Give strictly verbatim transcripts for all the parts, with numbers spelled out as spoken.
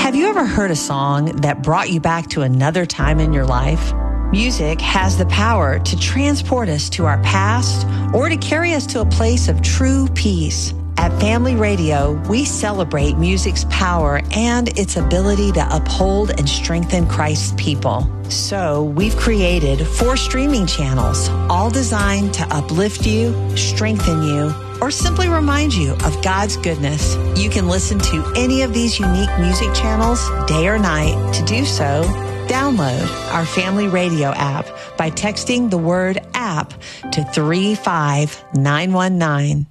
Have you ever heard a song that brought you back to another time in your life? Music has the power to transport us to our past or to carry us to a place of true peace. At Family Radio, we celebrate music's power and its ability to uphold and strengthen Christ's people. So we've created four streaming channels, all designed to uplift you, strengthen you, or simply remind you of God's goodness. You can listen to any of these unique music channels day or night. To do so, download our Family Radio app by texting the word app to three five nine one nine.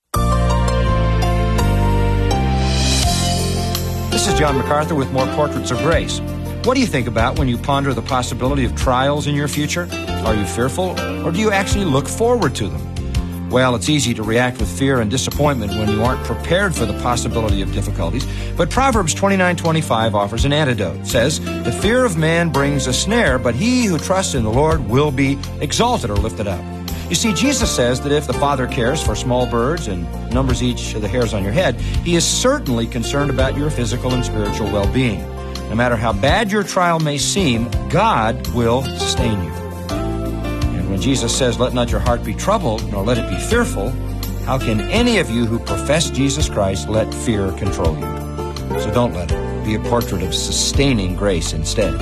This is John MacArthur with more Portraits of Grace. What do you think about when you ponder the possibility of trials in your future? Are you fearful, or do you actually look forward to them? Well, it's easy to react with fear and disappointment when you aren't prepared for the possibility of difficulties. But Proverbs twenty-nine twenty-five offers an antidote. It says, "The fear of man brings a snare, but he who trusts in the Lord will be exalted," or lifted up. You see, Jesus says that if the Father cares for small birds and numbers each of the hairs on your head, He is certainly concerned about your physical and spiritual well-being. No matter how bad your trial may seem, God will sustain you. And when Jesus says, "Let not your heart be troubled, nor let it be fearful," how can any of you who profess Jesus Christ let fear control you? So don't let it. Be a portrait of sustaining grace instead.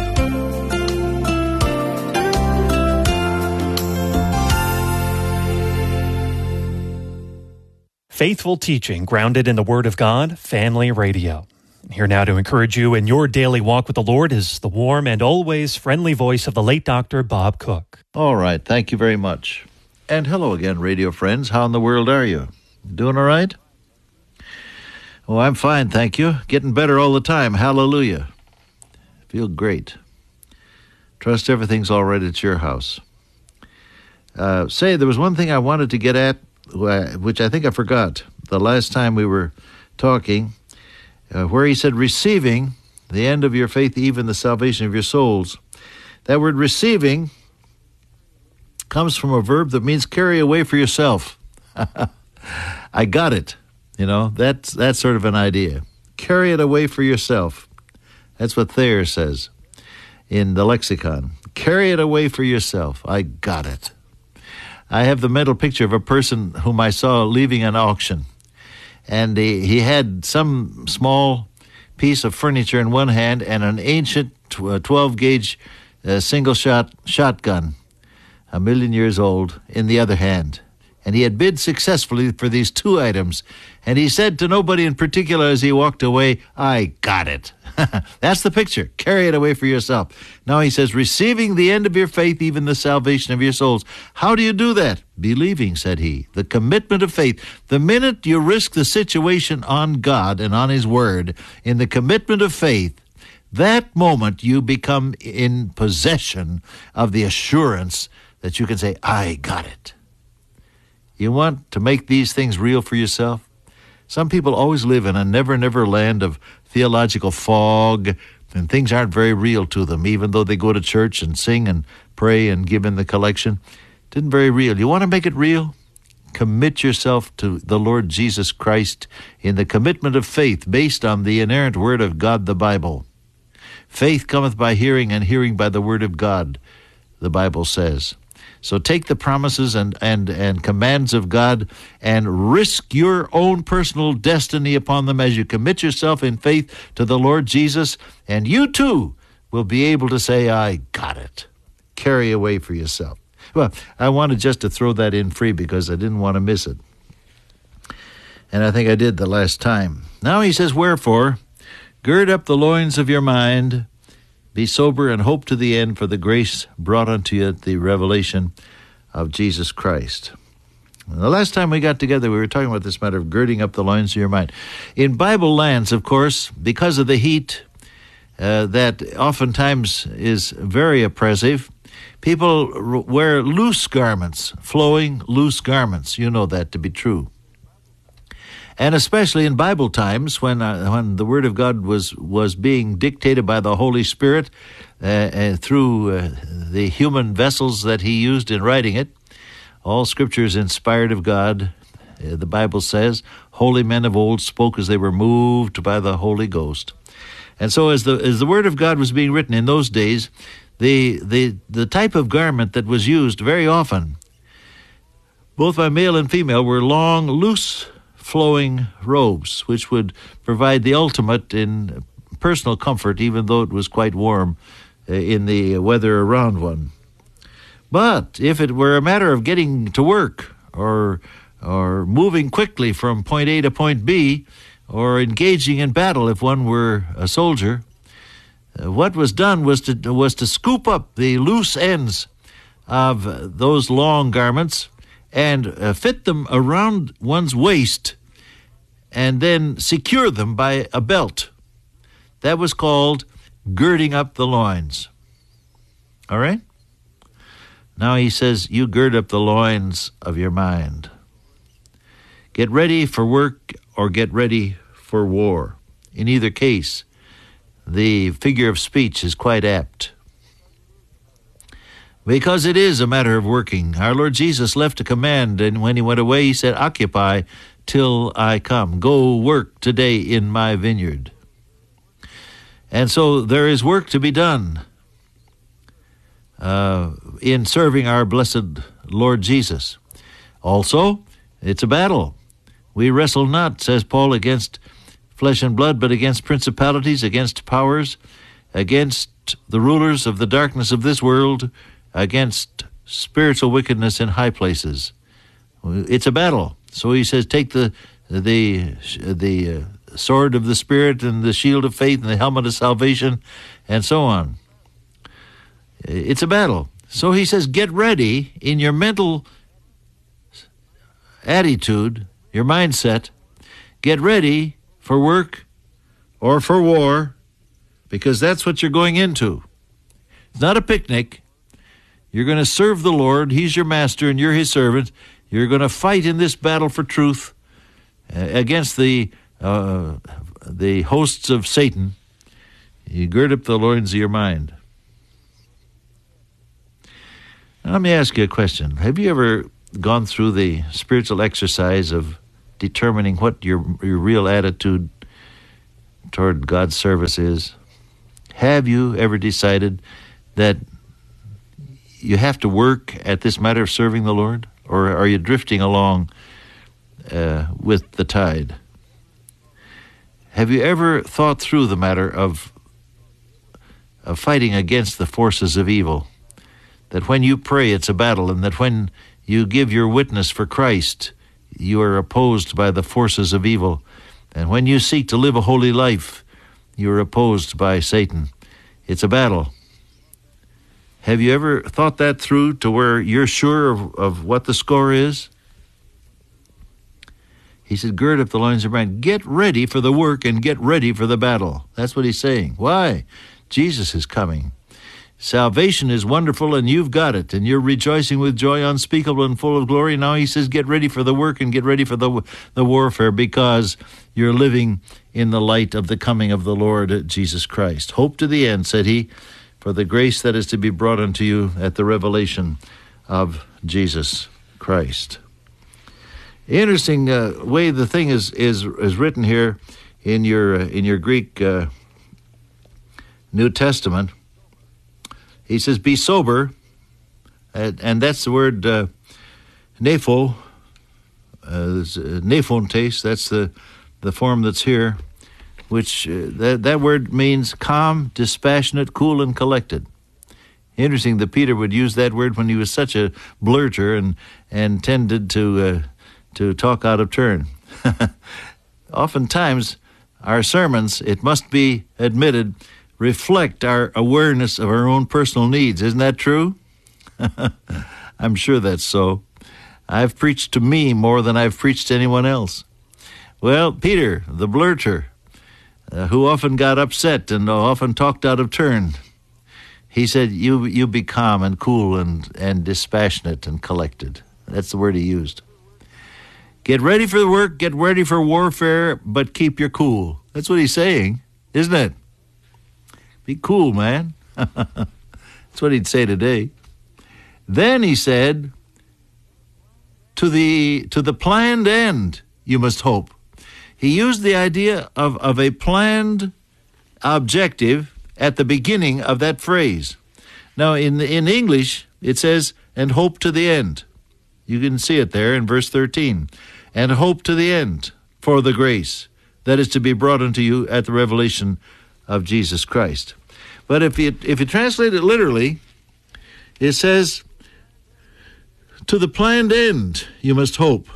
Faithful teaching grounded in the Word of God, Family Radio. Here now to encourage you in your daily walk with the Lord is the warm and always friendly voice of the late Doctor Bob Cook. All right, thank you very much. And hello again, radio friends. How in the world are you? Doing all right? Oh, I'm fine, thank you. Getting better all the time. Hallelujah. Feel great. Trust everything's all right at your house. Uh, say, there was one thing I wanted to get at, which I think I forgot the last time we were talking, uh, where he said, receiving the end of your faith, even the salvation of your souls. That word receiving comes from a verb that means carry away for yourself. I got it. You know, that's, that's sort of an idea. Carry it away for yourself. That's what Thayer says in the lexicon. Carry it away for yourself. I got it. I have the mental picture of a person whom I saw leaving an auction. And he, he had some small piece of furniture in one hand and an ancient twelve-gauge uh, single-shot shotgun, a million years old, in the other hand. And he had bid successfully for these two items. And he said to nobody in particular as he walked away, I got it. That's the picture. Carry it away for yourself. Now he says, receiving the end of your faith, even the salvation of your souls. How do you do that? Believing, said he. The commitment of faith. The minute you risk the situation on God and on His Word, in the commitment of faith, that moment you become in possession of the assurance that you can say, I got it. You want to make these things real for yourself? Some people always live in a never-never land of theological fog, and things aren't very real to them, even though they go to church and sing and pray and give in the collection. It isn't very real. You want to make it real? Commit yourself to the Lord Jesus Christ in the commitment of faith based on the inerrant Word of God, the Bible. Faith cometh by hearing, and hearing by the Word of God, the Bible says. So take the promises and, and, and commands of God and risk your own personal destiny upon them as you commit yourself in faith to the Lord Jesus, and you too will be able to say, I got it. Carry away for yourself. Well, I wanted just to throw that in free because I didn't want to miss it. And I think I did the last time. Now he says, wherefore, gird up the loins of your mind, be sober and hope to the end for the grace brought unto you at the revelation of Jesus Christ. And the last time we got together, we were talking about this matter of girding up the loins of your mind. In Bible lands, of course, because of the heat uh, that oftentimes is very oppressive, people r- wear loose garments, flowing loose garments. You know that to be true. And especially in Bible times, when uh, when the Word of God was, was being dictated by the Holy Spirit uh, uh, through uh, the human vessels that He used in writing it, all Scripture is inspired of God. Uh, the Bible says, holy men of old spoke as they were moved by the Holy Ghost. And so as the as the Word of God was being written in those days, the the the type of garment that was used very often, both by male and female, were long, loose flowing robes, which would provide the ultimate in personal comfort, even though it was quite warm uh, in the weather around one. But if it were a matter of getting to work or or moving quickly from point A to point B, or engaging in battle if one were a soldier, uh, what was done was to was to scoop up the loose ends of uh, those long garments and uh, fit them around one's waist and then secure them by a belt. That was called girding up the loins. All right? Now he says, you gird up the loins of your mind. Get ready for work or get ready for war. In either case, the figure of speech is quite apt. Because it is a matter of working. Our Lord Jesus left a command, and when he went away, he said, occupy till I come. Go work today in my vineyard. And so there is work to be done uh, in serving our blessed Lord Jesus. Also, it's a battle. We wrestle not, says Paul, against flesh and blood, but against principalities, against powers, against the rulers of the darkness of this world, against spiritual wickedness in high places. It's a battle. So he says, take the the the uh, sword of the Spirit and the shield of faith and the helmet of salvation and so on. It's a battle. So he says, get ready in your mental attitude, your mindset. Get ready for work or for war, because that's what you're going into. It's not a picnic. You're going to serve the Lord. He's your master and you're his servant. You're going to fight in this battle for truth uh, against the uh, the hosts of Satan. You gird up the loins of your mind. Now, let me ask you a question. Have you ever gone through the spiritual exercise of determining what your your real attitude toward God's service is? Have you ever decided that you have to work at this matter of serving the Lord? Or are you drifting along uh, with the tide? Have you ever thought through the matter of, of fighting against the forces of evil? That when you pray, it's a battle, and that when you give your witness for Christ, you are opposed by the forces of evil. And when you seek to live a holy life, you are opposed by Satan. It's a battle. Have you ever thought that through to where you're sure of, of what the score is? He said, gird up the loins of your mind. Get ready for the work and get ready for the battle. That's what he's saying. Why? Jesus is coming. Salvation is wonderful, and you've got it, and you're rejoicing with joy unspeakable and full of glory. Now he says, get ready for the work and get ready for the, the warfare, because you're living in the light of the coming of the Lord Jesus Christ. Hope to the end, said he, for the grace that is to be brought unto you at the revelation of Jesus Christ. Interesting uh, way the thing is is is written here in your uh, in your Greek uh, New Testament. He says, "Be sober," and, and that's the word uh, nepho, uh, nephontes. That's the the form that's here. Which uh, that that word means calm, dispassionate, cool, and collected. Interesting that Peter would use that word when he was such a blurter and and tended to uh, to talk out of turn. Oftentimes, our sermons, it must be admitted, reflect our awareness of our own personal needs. Isn't that true? I'm sure that's so. I've preached to me more than I've preached to anyone else. Well, Peter, the blurter, Uh, who often got upset and often talked out of turn, he said, you you be calm and cool and, and dispassionate and collected. That's the word he used. Get ready for the work, get ready for warfare, but keep your cool. That's what he's saying, isn't it? Be cool, man. That's what he'd say today. Then he said, to the to the planned end you must hope. He used the idea of, of a planned objective at the beginning of that phrase. Now, in in English, it says, and hope to the end. You can see it there in verse thirteen. And hope to the end for the grace that is to be brought unto you at the revelation of Jesus Christ. But if you, if you translate it literally, it says, to the planned end you must hope,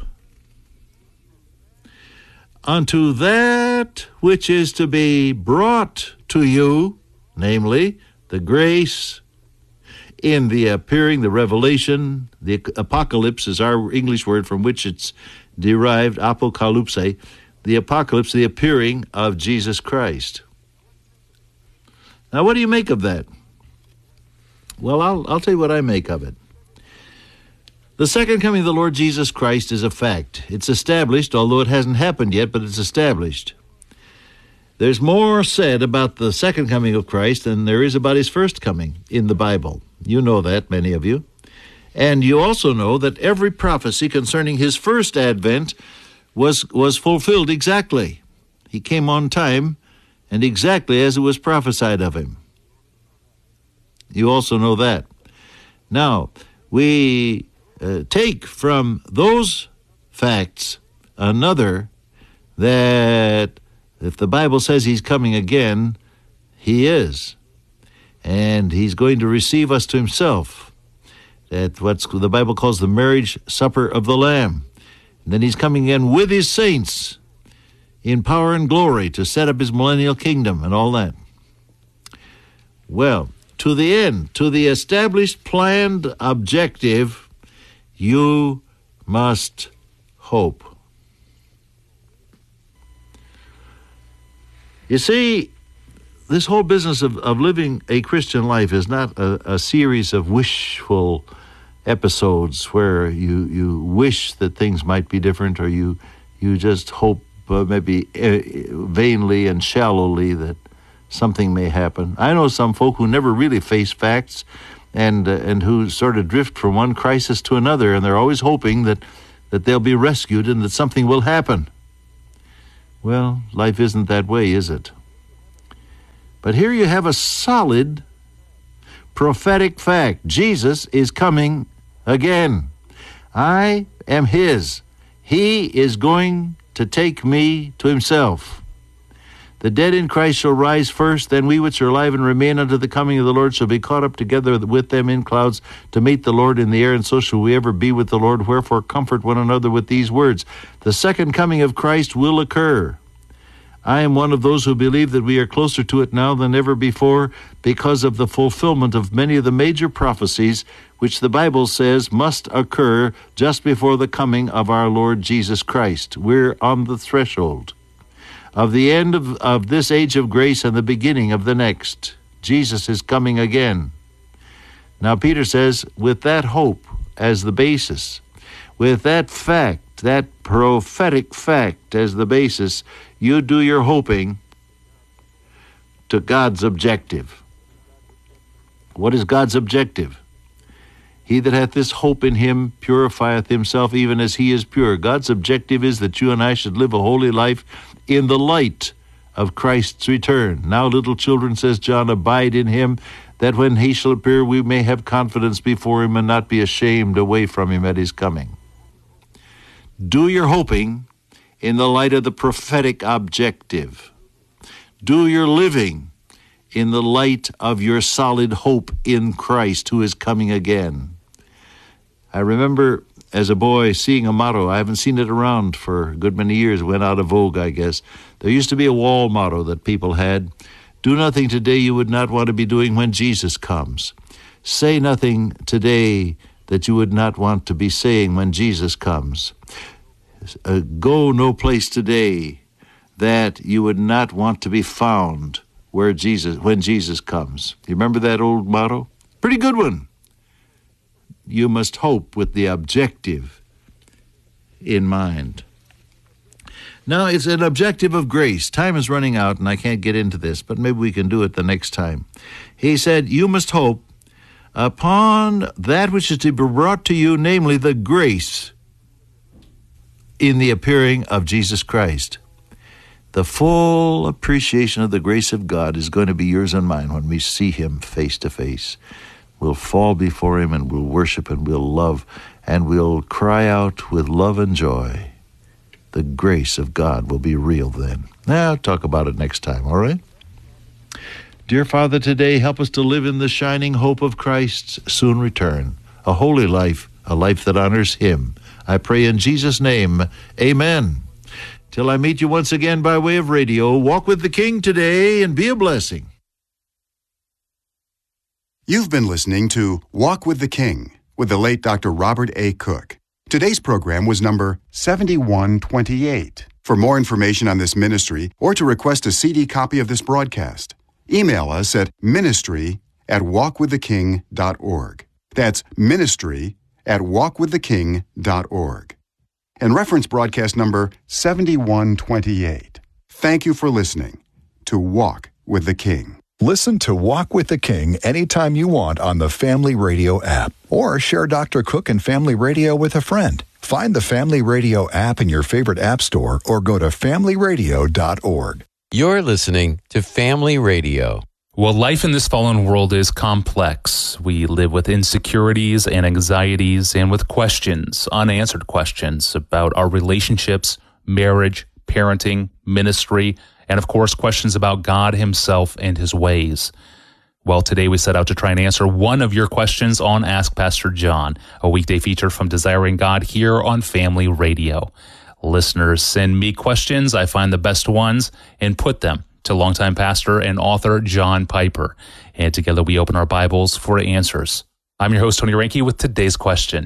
unto that which is to be brought to you, namely, the grace in the appearing, the revelation. The apocalypse is our English word from which it's derived, apocalypse, the apocalypse, the appearing of Jesus Christ. Now, what do you make of that? Well, I'll, I'll tell you what I make of it. The second coming of the Lord Jesus Christ is a fact. It's established, although it hasn't happened yet, but it's established. There's more said about the second coming of Christ than there is about his first coming in the Bible. You know that, many of you. And you also know that every prophecy concerning his first advent was, was fulfilled exactly. He came on time and exactly as it was prophesied of him. You also know that. Now, we uh, take from those facts another, that if the Bible says he's coming again, he is. And he's going to receive us to himself at what the Bible calls the marriage supper of the Lamb. And then he's coming again with his saints in power and glory to set up his millennial kingdom and all that. Well, to the end, to the established, planned objective, you must hope. You see, this whole business of, of living a Christian life is not a, a series of wishful episodes where you, you wish that things might be different, or you, you just hope uh, maybe uh, vainly and shallowly that something may happen. I know some folk who never really face facts and uh, and who sort of drift from one crisis to another, and they're always hoping that, that they'll be rescued and that something will happen. Well, life isn't that way, is it? But here you have a solid prophetic fact. Jesus is coming again. I am his. He is going to take me to himself. The dead in Christ shall rise first, then we which are alive and remain unto the coming of the Lord shall be caught up together with them in clouds to meet the Lord in the air, and so shall we ever be with the Lord. Wherefore comfort one another with these words. The second coming of Christ will occur. I am one of those who believe that we are closer to it now than ever before because of the fulfillment of many of the major prophecies which the Bible says must occur just before the coming of our Lord Jesus Christ. We're on the threshold of the end of, of this age of grace and the beginning of the next. Jesus is coming again. Now, Peter says, with that hope as the basis, with that fact, that prophetic fact as the basis, you do your hoping to God's objective. What is God's objective? He that hath this hope in him purifieth himself even as he is pure. God's objective is that you and I should live a holy life in the light of Christ's return. Now, little children, says John, abide in him, that when he shall appear we may have confidence before him and not be ashamed away from him at his coming. Do your hoping in the light of the prophetic objective. Do your living in the light of your solid hope in Christ, who is coming again. I remember as a boy seeing a motto. I haven't seen it around for a good many years. It went out of vogue, I guess. There used to be a wall motto that people had. Do nothing today you would not want to be doing when Jesus comes. Say nothing today that you would not want to be saying when Jesus comes. Uh, go no place today that you would not want to be found where Jesus, when Jesus comes. You remember that old motto? Pretty good one. You must hope with the objective in mind. Now, it's an objective of grace. Time is running out, and I can't get into this, but maybe we can do it the next time. He said, you must hope upon that which is to be brought to you, namely the grace in the appearing of Jesus Christ. The full appreciation of the grace of God is going to be yours and mine when we see him face to face. We'll fall before him and we'll worship and we'll love and we'll cry out with love and joy. The grace of God will be real then. Now, I'll talk about it next time, all right? Dear Father, today help us to live in the shining hope of Christ's soon return, a holy life, a life that honors him. I pray in Jesus' name, amen. Till I meet you once again by way of radio, walk with the King today and be a blessing. You've been listening to Walk with the King with the late Doctor Robert A. Cook. Today's program was number seventy-one twenty-eight. For more information on this ministry or to request a C D copy of this broadcast, email us at ministry at walk with the king dot org. That's ministry at walk with the king dot org. And reference broadcast number seventy-one twenty-eight. Thank you for listening to Walk with the King. Listen to Walk with the King anytime you want on the Family Radio app, or share Doctor Cook and Family Radio with a friend. Find the Family Radio app in your favorite app store or go to family radio dot org. You're listening to Family Radio. Well, life in this fallen world is complex. We live with insecurities and anxieties and with questions, unanswered questions about our relationships, marriage, parenting, ministry, and of course, questions about God himself and his ways. Well, today we set out to try and answer one of your questions on Ask Pastor John, a weekday feature from Desiring God here on Family Radio. Listeners send me questions. I find the best ones and put them to longtime pastor and author John Piper. And together we open our Bibles for answers. I'm your host, Tony Reinke, with today's question.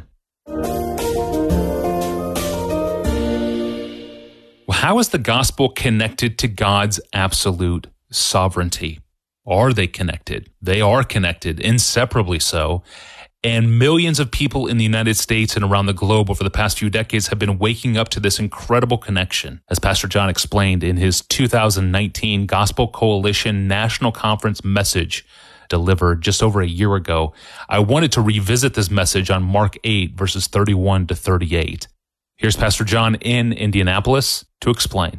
How is the gospel connected to God's absolute sovereignty? Are they connected? They are connected, inseparably so. And millions of people in the United States and around the globe over the past few decades have been waking up to this incredible connection. As Pastor John explained in his two thousand nineteen Gospel Coalition National Conference message delivered just over a year ago, I wanted to revisit this message on Mark eight, verses thirty-one to thirty-eight. Here's Pastor John in Indianapolis to explain.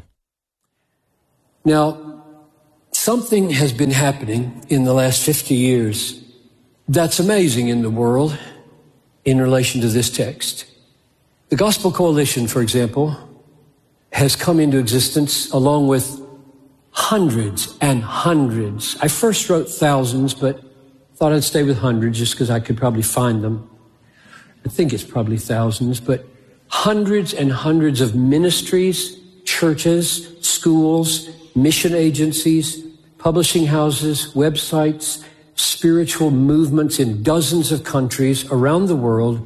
Now, something has been happening in the last fifty years that's amazing in the world in relation to this text. The Gospel Coalition, for example, has come into existence along with hundreds and hundreds. I first wrote thousands, but thought I'd stay with hundreds just because I could probably find them. I think it's probably thousands, but hundreds and hundreds of ministries, churches, schools, mission agencies, publishing houses, websites, spiritual movements in dozens of countries around the world.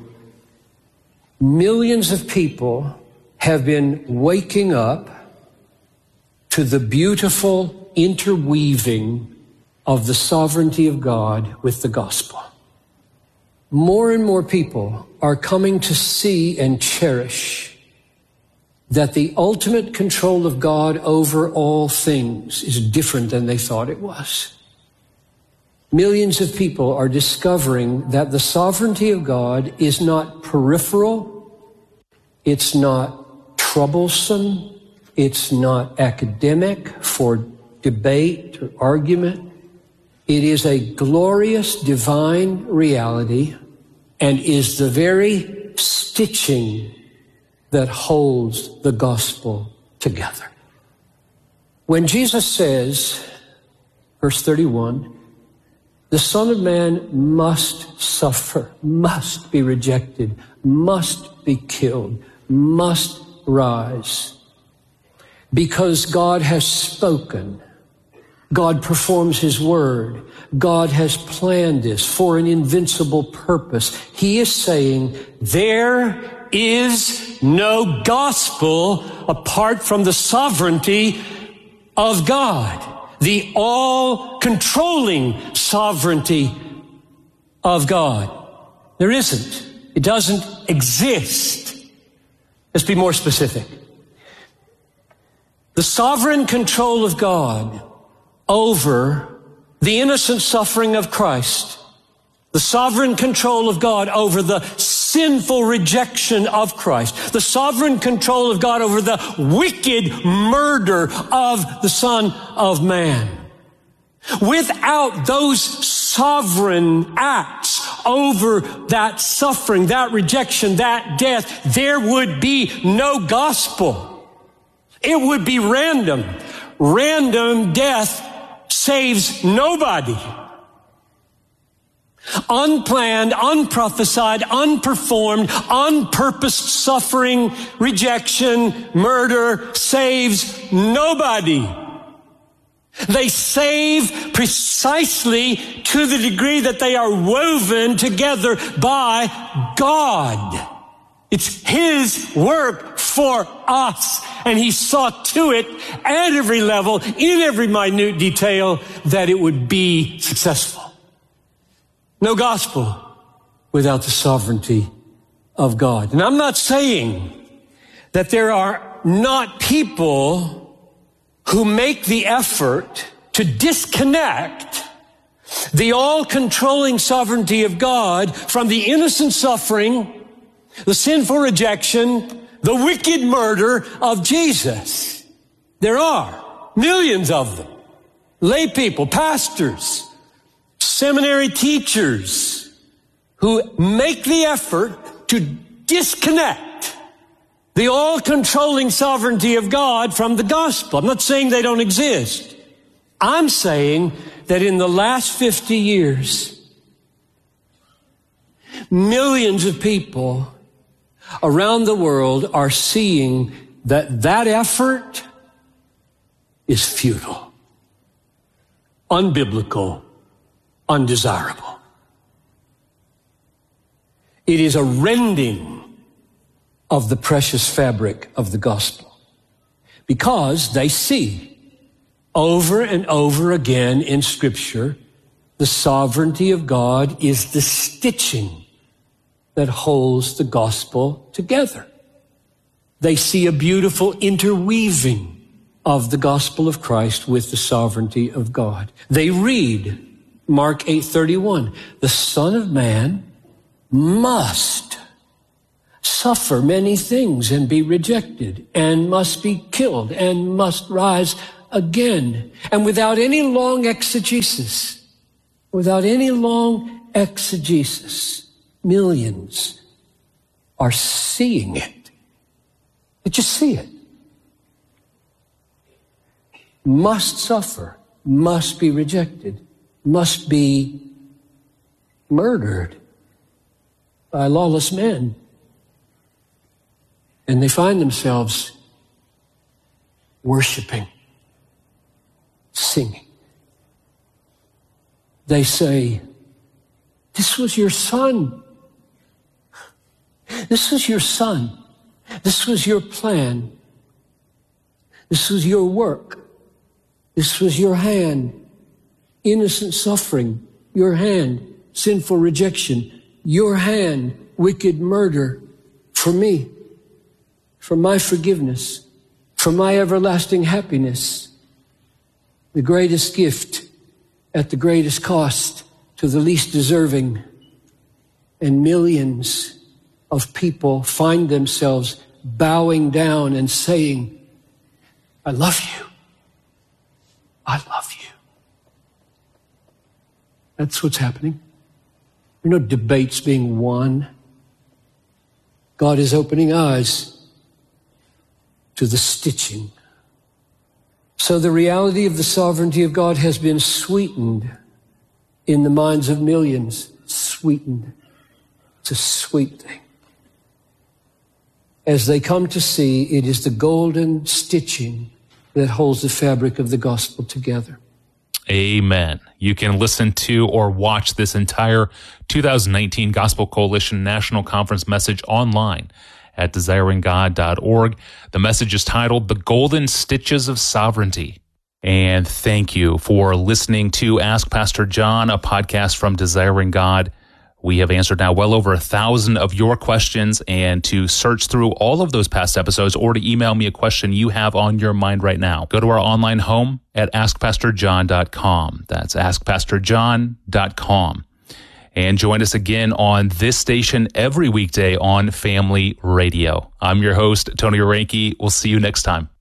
Millions of people have been waking up to the beautiful interweaving of the sovereignty of God with the gospel. More and more people are coming to see and cherish that the ultimate control of God over all things is different than they thought it was. Millions of people are discovering that the sovereignty of God is not peripheral, it's not troublesome, it's not academic for debate or argument. It is a glorious divine reality and is the very stitching that holds the gospel together. When Jesus says, verse thirty-one, the Son of Man must suffer, must be rejected, must be killed, must rise. Because God has spoken, God performs his word, God has planned this for an invincible purpose. He is saying, there is no gospel apart from the sovereignty of God. The all-controlling sovereignty of God. There isn't. It doesn't exist. Let's be more specific. The sovereign control of God over the innocent suffering of Christ, the sovereign control of God over the sinful rejection of Christ, the sovereign control of God over the wicked murder of the Son of Man. Without those sovereign acts over that suffering, that rejection, that death, there would be no gospel. It would be random. Random death saves nobody. Unplanned, unprophesied, unperformed, unpurposed suffering, rejection, murder saves nobody. They save precisely to the degree that they are woven together by God. It's His work for us, and He saw to it at every level, in every minute detail, that it would be successful. No gospel without the sovereignty of God. And I'm not saying that there are not people who make the effort to disconnect the all-controlling sovereignty of God from the innocent suffering, the sinful rejection, the wicked murder of Jesus. There are millions of them. Lay people, pastors, seminary teachers who make the effort to disconnect the all-controlling sovereignty of God from the gospel. I'm not saying they don't exist. I'm saying that in the last fifty years, millions of people around the world are seeing that that effort is futile, unbiblical, undesirable. It is a rending of the precious fabric of the gospel, because they see over and over again in Scripture the sovereignty of God is the stitching that holds the gospel together. They see a beautiful interweaving of the gospel of Christ with the sovereignty of God. They read Mark eight thirty-one, the Son of Man must suffer many things and be rejected and must be killed and must rise again. And without any long exegesis, without any long exegesis, millions are seeing it. They just see it. Must suffer, must be rejected, must be murdered by lawless men. And they find themselves worshiping, singing. They say, this was your son. This was your son. This was your plan. This was your work. This was your hand. Innocent suffering, your hand. Sinful rejection, your hand. Wicked murder, for me. For my forgiveness, for my everlasting happiness, the greatest gift at the greatest cost to the least deserving. And millions of people find themselves bowing down and saying, I love you. I love you. That's what's happening. There are no debates being won. God is opening eyes to the stitching. So the reality of the sovereignty of God has been sweetened in the minds of millions. Sweetened. It's a sweet thing. As they come to see, it is the golden stitching that holds the fabric of the gospel together. Amen. You can listen to or watch this entire two thousand nineteen Gospel Coalition National Conference message online at desiring god dot org. The message is titled The Golden Stitches of Sovereignty. And thank you for listening to Ask Pastor John, a podcast from Desiring God. We have answered now well over a thousand of your questions, and to search through all of those past episodes or to email me a question you have on your mind right now, go to our online home at ask pastor john dot com. That's ask pastor john dot com. And join us again on this station every weekday on Family Radio. I'm your host, Tony Orenke. We'll see you next time.